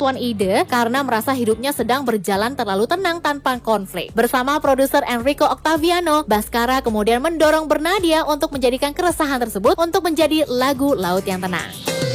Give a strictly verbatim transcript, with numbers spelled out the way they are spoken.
tuan ide karena merasa hidupnya sedang berjalan terlalu tenang tanpa konflik. Bersama produser Enrico Octaviano, Baskara kemudian mendorong Bernadia untuk menjadikan keresahan tersebut untuk menjadi lagu Laut yang Tenang.